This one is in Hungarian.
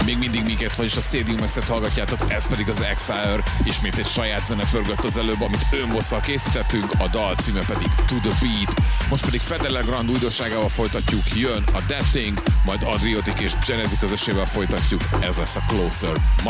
Még mindig minket, vagyis a Stadium X-et hallgatjátok, ez pedig az Exile, ismét egy saját zene pörgött az előbb, amit önbosszal készítettünk, a dal címe pedig To The Beat. Most pedig Fedele Grand újdonságával folytatjuk, jön a That Thing, majd Adriotic és Genezi közössével folytatjuk, ez lesz a Closer.